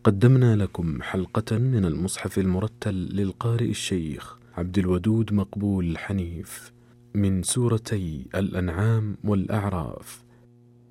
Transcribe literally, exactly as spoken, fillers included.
قدمنا لكم حلقة من المصحف المرتل للقارئ الشيخ عبد الودود مقبول حنيف من سورتي الأنعام والأعراف،